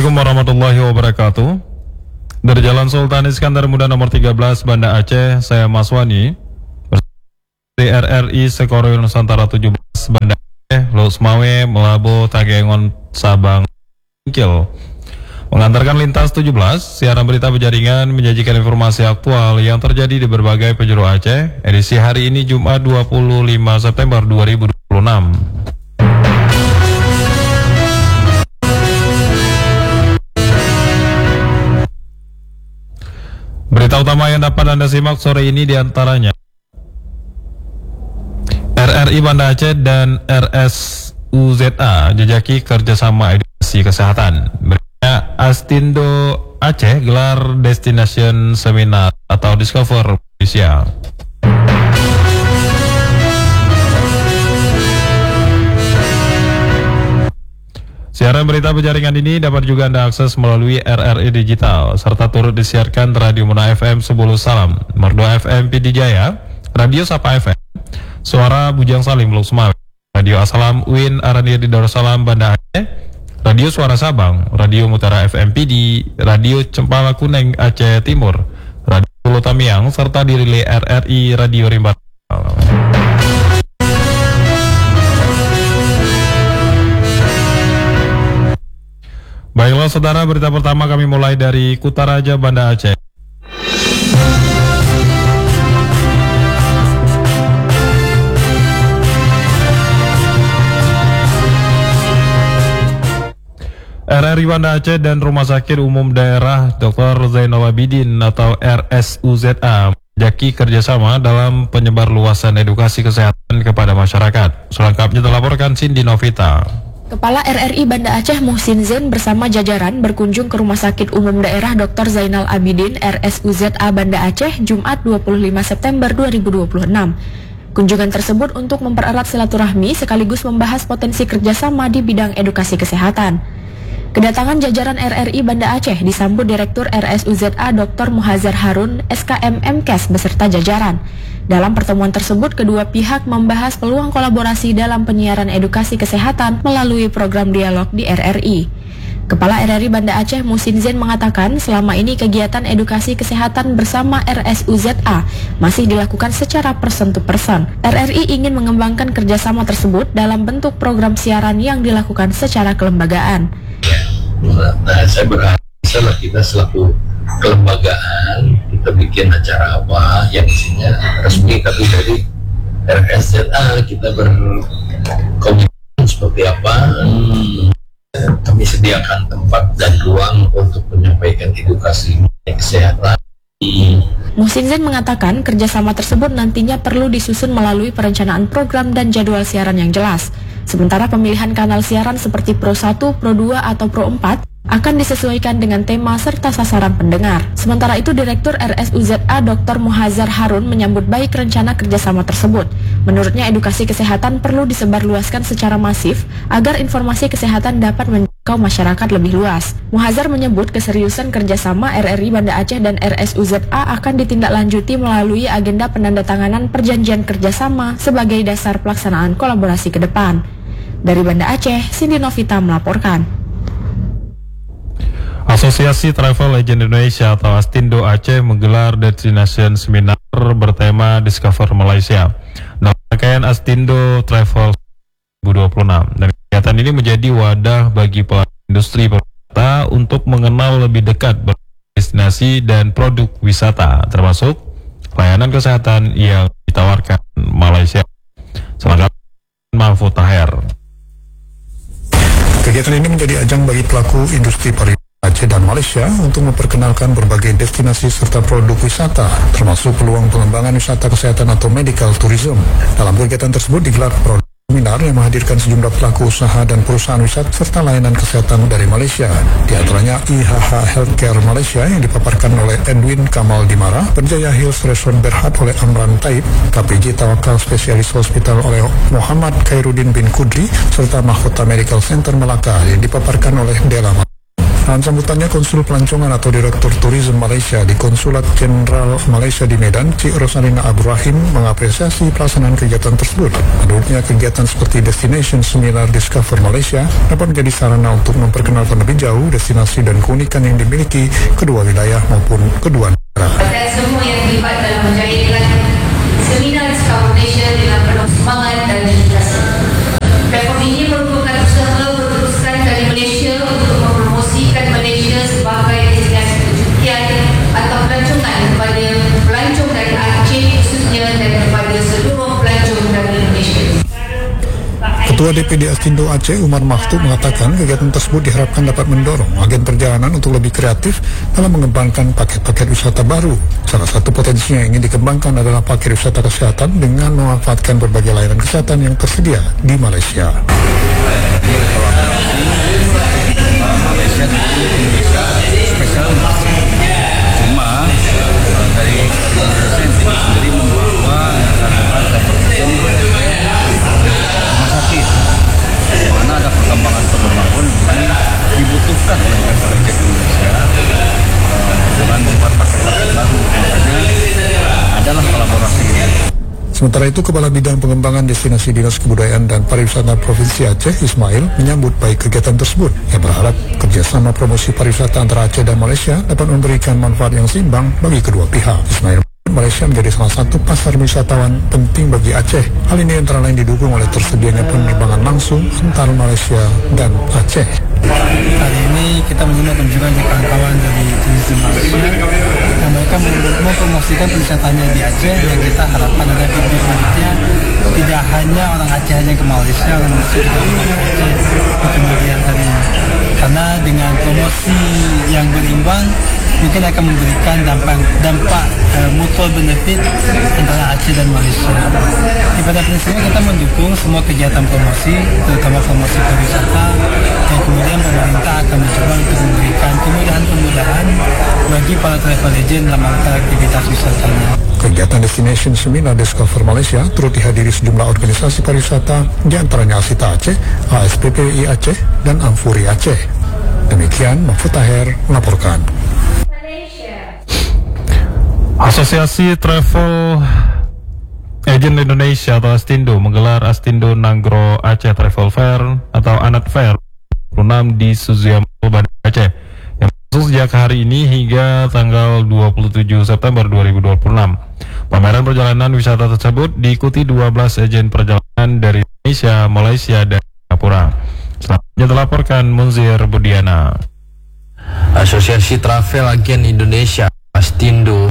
Assalamualaikum warahmatullahi wabarakatuh. Dari Jalan Sultan Iskandar Muda nomor 13 Banda Aceh, saya Mas Wani dari RRI Sekoroil Nusantara 17 Banda Aceh, Losmawe, Melabo, Tagengon, Sabang, Kil. Mengantarkan lintas 17, siaran berita berjaringan menyajikan informasi aktual yang terjadi di berbagai penjuru Aceh. Edisi hari ini Jumat 25 September 2026. Berita utama yang dapat Anda simak sore ini diantaranya RRI Banda Aceh dan RSUZA jajaki kerjasama edukasi kesehatan. Berikutnya Astindo Aceh gelar Destination Seminar atau Discover Indonesia. Siaran berita berjaringan ini dapat juga Anda akses melalui RRI Digital, serta turut disiarkan Radio Muna FM 10 Salam, Merdu FM Pidi Jaya, Radio Sapa FM, Suara Bujang Salim Losmawe, Radio Asalam Uin Aranir di Darussalam Banda Aceh, Radio Suara Sabang, Radio Mutara FM Pidi, Radio Cempala Kuneng Aceh Timur, Radio Pulau Tamiang, serta dirilai RRI Radio Rimba. Baiklah saudara, berita pertama kami mulai dari Kutaraja Banda Aceh. RRI Banda Aceh dan Rumah Sakit Umum Daerah Dr. Zainal Abidin atau RSUZA menjaki kerjasama dalam penyebarluasan edukasi kesehatan kepada masyarakat. Selengkapnya dilaporkan Cindy Novita. Kepala RRI Banda Aceh Muhsin Zain bersama jajaran berkunjung ke Rumah Sakit Umum Daerah Dr. Zainal Abidin RSUZA Banda Aceh Jumat 25 September 2026. Kunjungan tersebut untuk mempererat silaturahmi sekaligus membahas potensi kerjasama di bidang edukasi kesehatan. Kedatangan jajaran RRI Banda Aceh disambut Direktur RSUZA Dr. Muhazar Harun SKM MKes beserta jajaran. Dalam pertemuan tersebut, kedua pihak membahas peluang kolaborasi dalam penyiaran edukasi kesehatan melalui program dialog di RRI. Kepala RRI Banda Aceh Muhsin Zain mengatakan selama ini kegiatan edukasi kesehatan bersama RSUZA masih dilakukan secara person to person. RRI ingin mengembangkan kerjasama tersebut dalam bentuk program siaran yang dilakukan secara kelembagaan. Nah, saya berharap kita selaku kelembagaan kita bikin acara apa yang isinya resmi, tapi dari RSZA kita berkomitmen seperti apa. Kami sediakan tempat dan ruang untuk menyampaikan edukasi kesehatan. Muhsin Zain mengatakan kerjasama tersebut nantinya perlu disusun melalui perencanaan program dan jadwal siaran yang jelas. Sementara pemilihan kanal siaran seperti Pro 1, Pro 2, atau Pro 4 akan disesuaikan dengan tema serta sasaran pendengar. Sementara itu, Direktur RSUZA Dr. Muhazar Harun menyambut baik rencana kerjasama tersebut. Menurutnya, edukasi kesehatan perlu disebarluaskan secara masif agar informasi kesehatan dapat menjangkau masyarakat lebih luas. Muhazar menyebut keseriusan kerjasama RRI Banda Aceh dan RSUZA akan ditindaklanjuti melalui agenda penandatanganan perjanjian kerjasama sebagai dasar pelaksanaan kolaborasi ke depan. Dari Banda Aceh, Cindy Novita melaporkan. Asosiasi Travel Agent Indonesia atau Astindo Aceh menggelar Destination Seminar bertema Discover Malaysia dalam rangkaian Astindo Travel 2026. Dan kegiatan ini menjadi wadah bagi pelaku industri pariwisata untuk mengenal lebih dekat destinasi dan produk wisata, termasuk layanan kesehatan yang ditawarkan Malaysia. Selengkapnya Mahfud Taher. Kegiatan ini menjadi ajang bagi pelaku industri pariwisata Aceh dan Malaysia untuk memperkenalkan berbagai destinasi serta produk wisata, termasuk peluang pengembangan wisata kesehatan atau medical tourism. Dalam kegiatan tersebut digelar seminar yang menghadirkan sejumlah pelaku usaha dan perusahaan wisata serta layanan kesehatan dari Malaysia. Di antaranya IHH Healthcare Malaysia yang dipaparkan oleh Edwin Kamal Dimara, Berjaya Hills Resort Berhad oleh Amran Taib, KPJ Tawakal Spesialis Hospital oleh Muhammad Khairuddin bin Kudri, serta Mahkota Medical Center Melaka yang dipaparkan oleh Dela. Dalam sambutannya, Konsul Pelancongan atau Direktur Tourism Malaysia di Konsulat Jenderal Malaysia di Medan, Cik Rosalina Abrahim, mengapresiasi pelaksanaan kegiatan tersebut. Menurutnya, kegiatan seperti Destination Seminar Discover Malaysia dapat menjadi sarana untuk memperkenalkan lebih jauh destinasi dan keunikan yang dimiliki kedua wilayah maupun kedua negara. Dan semua yang terlibat dalam menjayakan Seminar Discover Malaysia dengan penuh semangat dan dedikasi. Platform ini merupakan usaha berterusan dari Malaysia untuk mempromosikan Malaysia sebagai destinasi percutian atau pelancongan kepada pelancong dari Aceh khususnya dan kepada seluruh pelancong dari Indonesia. Ketua DPD Astindo Aceh, Umar Maktub, mengatakan kegiatan tersebut diharapkan dapat mendorong agen perjalanan untuk lebih kreatif dalam mengembangkan paket-paket wisata baru. Salah satu potensi yang ingin dikembangkan adalah paket wisata kesehatan dengan memanfaatkan berbagai layanan kesehatan yang tersedia di Malaysia. Spesial cuma dari Insentif sendiri membawa rumah sakit mana ada perkembangan pembangunan yang dibutuhkan oleh masyarakat Indonesia dengan membuat paket-paket baru. Makanya adalah kolaborasi ini. Sementara itu, Kepala Bidang Pengembangan Destinasi Dinas Kebudayaan dan Pariwisata Provinsi Aceh, Ismail, menyambut baik kegiatan tersebut. Ia berharap kerjasama promosi pariwisata antara Aceh dan Malaysia dapat memberikan manfaat yang seimbang bagi kedua pihak. Ismail, Malaysia menjadi salah satu pasar wisatawan penting bagi Aceh. Hal ini antara lain didukung oleh tersedianya penerbangan langsung antara Malaysia dan Aceh. Hari ini kita menyimak kunjungan kawan-kawan dari Tourism Malaysia yang mereka mempromosikan wisatanya di Aceh, yang kita harapkan ada feedback selanjutnya tidak hanya orang Aceh yang ke Malaysia, orang Malaysia juga ke Aceh di kemudian hari. Karena dengan promosi yang berimbang mungkin akan memberikan dampak mutual benefit antara Aceh dan Malaysia. Pada prinsipnya kita mendukung semua kegiatan promosi, terutama promosi pariwisata, dan kemudian pemerintah akan mencoba untuk memberikan kemudahan-kemudahan bagi para travel agent dalam melakukan aktivitas wisatanya. Kegiatan Destination Seminar Discover Malaysia turut dihadiri sejumlah organisasi pariwisata, di antaranya Asita Aceh, ASPPI Aceh, dan Amfuri Aceh. Demikian, Mahfud Taher melaporkan. Asosiasi Travel Agent Indonesia atau Astindo menggelar Astindo Nanggro Aceh Travel Fair atau ANAT Fair 26 di Suziamal, Banda Aceh yang berlangsung sejak hari ini hingga tanggal 27 September 2026. Pameran perjalanan wisata tersebut diikuti 12 agen perjalanan dari Indonesia, Malaysia, dan Singapura. Selanjutnya dilaporkan Munzir Budiana. Asosiasi Travel Agen Indonesia Astindo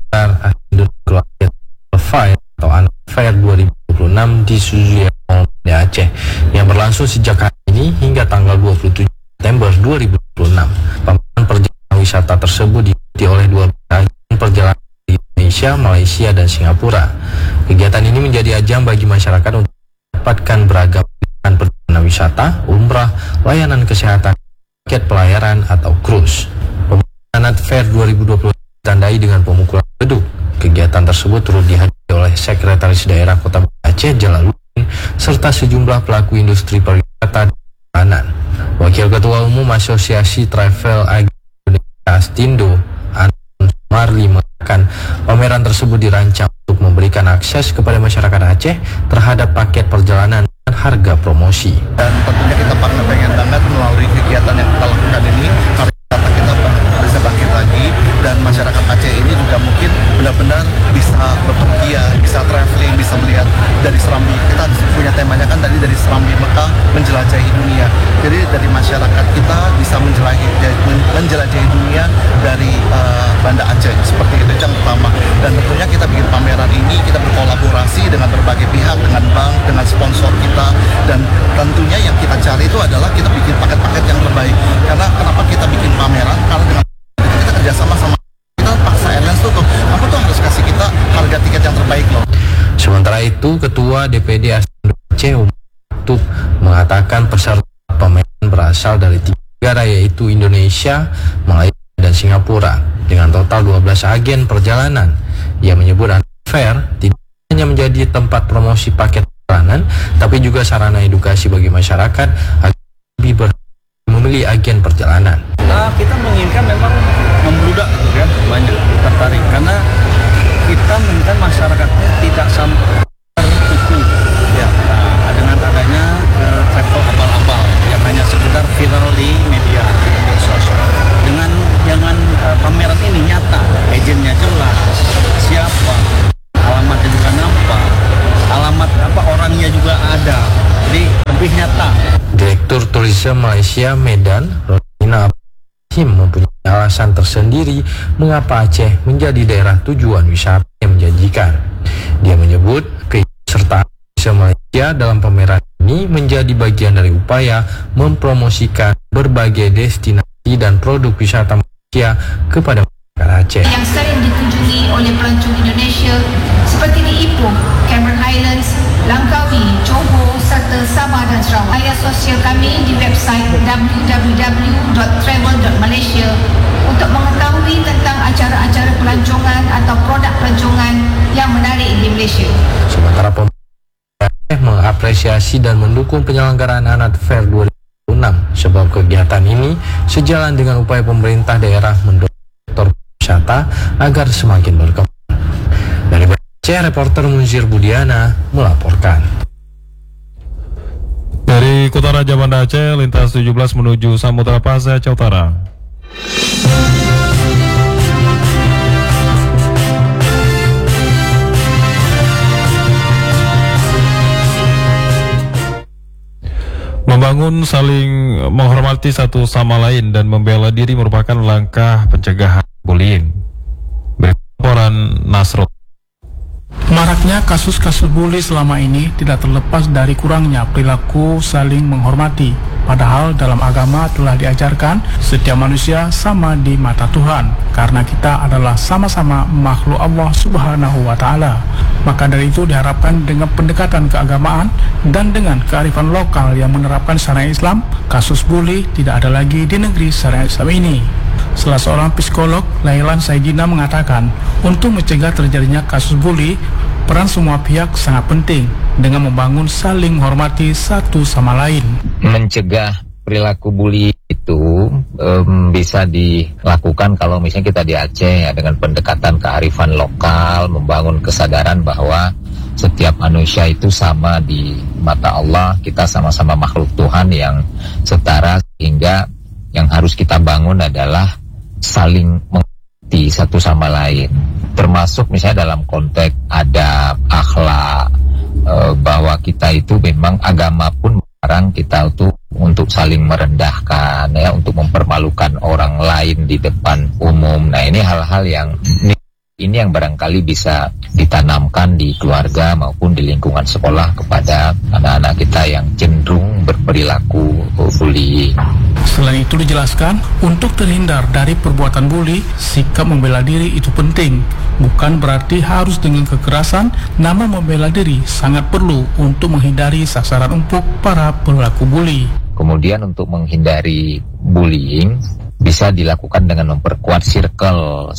Nanggro Aceh atau ANAT Fair 2026 di Suziamal, Banda Aceh yang berlangsung sejak hari ini hingga tanggal 27 September 2026. Pameran perjalanan wisata tersebut diikuti oleh 12 agen perjalanan di Indonesia, Malaysia, dan Singapura. Kegiatan ini menjadi ajang bagi masyarakat untuk mendapatkan beragam pilihan perjalanan wisata, umrah, layanan kesehatan, paket pelayaran, atau cruise. Pameran ANAT Fair 2020 ditandai dengan pemukulan beduk. Kegiatan tersebut turut dihadiri oleh Sekretaris Daerah Kota Banda Aceh Jalaluddin serta sejumlah pelaku industri pariwisata dan perjalanan. Wakil Ketua Umum Asosiasi Travel Agen Indonesia Astindo, Anton Marli, mengatakan pameran tersebut dirancang untuk memberikan akses kepada masyarakat Aceh terhadap paket perjalanan dan harga promosi. Dan tentunya kita pengen banget melalui kegiatan yang kita lakukan ini, pariwisata kita bisa bangkit lagi, dan masyarakat Aceh ini juga mungkin benar-benar bisa bepergian, bisa traveling, bisa melihat dari Serambi. Kita punya temanya kan tadi dari Serambi Mekah menjelajahi dunia. Jadi dari masyarakat kita bisa menjelajahi dunia dari Banda Aceh, seperti itu yang pertama. Dan tentunya kita bikin pameran ini, kita berkolaborasi dengan berbagai pihak, dengan bank, dengan sponsor kita, dan tentunya yang kita cari itu adalah kita bikin paket-paket yang terbaik. Karena kenapa kita bikin pameran? Karena dengan itu kita kerjasama sama kita paksa airlines tuh, kamu tuh harus kasih kita harga tiket yang terbaik loh. Sementara itu, Ketua DPD Astindo Aceh Umar mengatakan peserta pameran berasal dari 3 negara, yaitu Indonesia, Malaysia, dan Singapura dengan total 12 agen perjalanan. Ia menyebut ANAT Fair tidak hanya menjadi tempat promosi paket perjalanan, tapi juga sarana edukasi bagi masyarakat agar lebih berhati memilih agen perjalanan. Kita menginginkan memang membludak gitu kan, banyak tertarik karena kita menginginkan masyarakatnya tidak sampai tertipu ya, dengan adanya travel abal-abal yang hanya sekedar viral di media sosial. Dengan jangan pameran ini nyata, agennya jelas, siapa, alamatnya juga nampak, alamat orangnya juga ada, jadi lebih nyata. Direktur Tourism Malaysia Medan, Rosina mempunyai alasan tersendiri mengapa Aceh menjadi daerah tujuan wisata yang menjanjikan. Dia menyebut keikutsertaan Malaysia dalam pameran ini menjadi bagian dari upaya mempromosikan berbagai destinasi dan produk wisata Malaysia kepada masyarakat Aceh. Yang sering dikunjungi oleh pelancong Indonesia seperti di Ipoh, Cameron Highlands, Langkawi, Johor serta Sabah dan Sarawak. Layar sosial kami di website www.travel.malaysia untuk mengetahui tentang acara-acara pelancongan atau produk pelancongan yang menarik di Malaysia. Sementara pemerintah mengapresiasi dan mendukung penyelenggaraan Anad Fair 2006 sebab kegiatan ini sejalan dengan upaya pemerintah daerah mendorong sektor wisata agar semakin berkembang. Dari Aceh, reporter Munzir Budiana melaporkan. Dari Kota Raja Banda Aceh, lintas 17 menuju Samudra Pasai, Aceh Utara. Membangun saling menghormati satu sama lain dan membela diri merupakan langkah pencegahan bullying. Berikut laporan Nasrul. Maraknya kasus-kasus bully selama ini tidak terlepas dari kurangnya perilaku saling menghormati. Padahal dalam agama telah diajarkan setiap manusia sama di mata Tuhan, karena kita adalah sama-sama makhluk Allah Subhanahu wa Ta'ala. Maka dari itu diharapkan dengan pendekatan keagamaan dan dengan kearifan lokal yang menerapkan syariat Islam, kasus bully tidak ada lagi di negeri syariat Islam ini. Salah seorang psikolog, Lailan Saidina, mengatakan, untuk mencegah terjadinya kasus bully, peran semua pihak sangat penting dengan membangun saling menghormati satu sama lain. Mencegah perilaku bully itu bisa dilakukan kalau misalnya kita di Aceh ya, dengan pendekatan kearifan lokal, membangun kesadaran bahwa setiap manusia itu sama di mata Allah, kita sama-sama makhluk Tuhan yang setara, sehingga yang harus kita bangun adalah saling mengerti satu sama lain, termasuk misalnya dalam konteks adab, akhlak, bahwa kita itu memang agama pun melarang kita untuk saling merendahkan ya, untuk mempermalukan orang lain di depan umum. Nah, ini hal-hal yang yang barangkali bisa ditanamkan di keluarga maupun di lingkungan sekolah kepada anak-anak kita yang cenderung berperilaku bullying. Selain itu dijelaskan, untuk terhindar dari perbuatan bully, sikap membela diri itu penting. Bukan berarti harus dengan kekerasan, namun membela diri sangat perlu untuk menghindari sasaran empuk para pelaku bully. Kemudian untuk menghindari bullying bisa dilakukan dengan memperkuat circle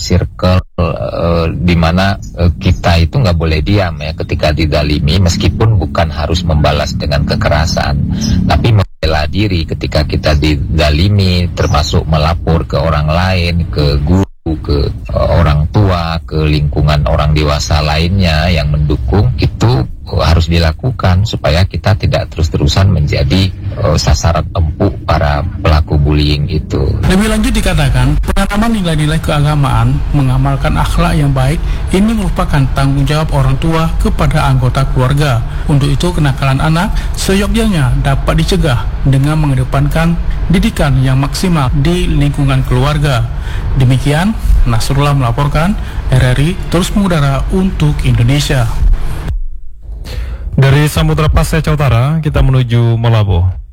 di mana kita itu nggak boleh diam ya ketika didalimi, meskipun bukan harus membalas dengan kekerasan, tapi membela diri ketika kita didalimi, termasuk melapor ke orang lain, ke guru, ke orang tua, ke lingkungan orang dewasa lainnya yang mendukung. Itu harus dilakukan supaya kita tidak terus-terusan menjadi sasaran empuk para pelaku bullying itu. Lebih lanjut dikatakan, penanaman nilai-nilai keagamaan, mengamalkan akhlak yang baik, ini merupakan tanggung jawab orang tua kepada anggota keluarga. Untuk itu, kenakalan anak seyogyanya dapat dicegah dengan mengedepankan didikan yang maksimal di lingkungan keluarga. Demikian, Nasrullah melaporkan, RRI terus mengudara untuk Indonesia. Dari Samudra Pasai, Aceh Utara, kita menuju Malabo.